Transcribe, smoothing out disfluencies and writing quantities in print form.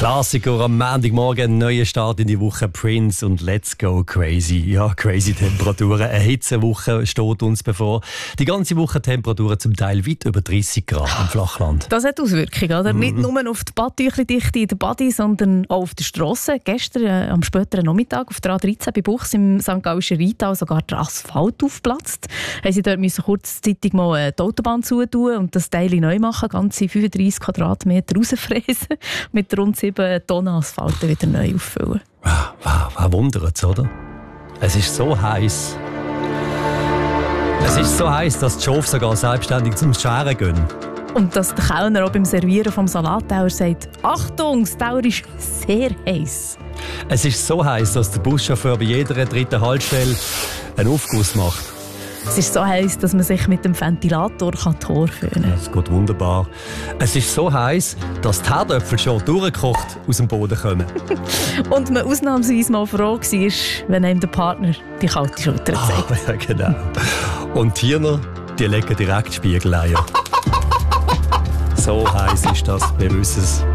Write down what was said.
Klassiker am Montagmorgen, ein neuer Start in die Woche, Prince und Let's Go Crazy. Ja, crazy Temperaturen. Eine Hitzewoche steht uns bevor. Die ganze Woche Temperaturen zum Teil weit über 30 Grad im Flachland. Das hat Auswirkungen, oder? Nicht nur auf die Badtüchli-Dichte in der Body, sondern auch auf der Strasse. Gestern am späteren Nachmittag auf der A13 bei Buchs im St. Gallischen Rheintal sogar der Asphalt aufgeplatzt. Haben sie dort kurzzeitig mal die Autobahn zutun und das Teil neu machen, ganze 35 Quadratmeter rausfräsen, mit rund 7 Tonnen Asphalt wieder neu auffüllen. Wow, wundert's, oder? Es ist so heiß. Es ist so heiß, dass die Schafe sogar selbstständig zum Scheren gehen. Und dass der Kellner auch beim Servieren vom Salattauer sagt: Achtung, das Tauer ist sehr heiß. Es ist so heiß, dass der Buschauffeur bei jeder dritten Haltestelle einen Aufguss macht. Es ist so heiß, dass man sich mit dem Ventilator die Haare föhnen kann. Das geht wunderbar. Es ist so heiß, dass die Herdöpfel schon durchgekocht aus dem Boden kommen. Und man ausnahmsweise mal froh war, wenn einem der Partner die kalte Schulter zeigt. Ja, genau. Und die Hühner, die legen direkt Spiegeleier. So heiß ist das, wir wissen es.